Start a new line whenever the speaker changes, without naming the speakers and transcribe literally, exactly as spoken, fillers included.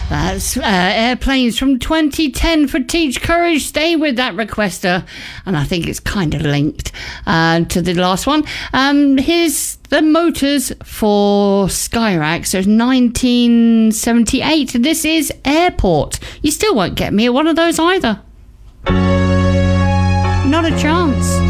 That's uh, Airplanes from twenty ten for Teach Courage. Stay with that requester, and I think it's kind of linked uh, to the last one. Um, here's the Motors for Skyrax. So nineteen seventy-eight. This is Airport. You still won't get me at one of those either. Not a chance.